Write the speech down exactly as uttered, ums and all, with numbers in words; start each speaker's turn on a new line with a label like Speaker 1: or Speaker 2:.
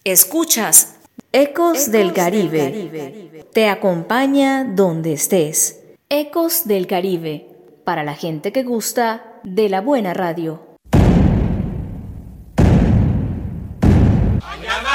Speaker 1: Escuchas Ecos del Caribe. Te acompaña donde estés. Ecos del Caribe, para la gente que gusta de la buena radio.
Speaker 2: Mañana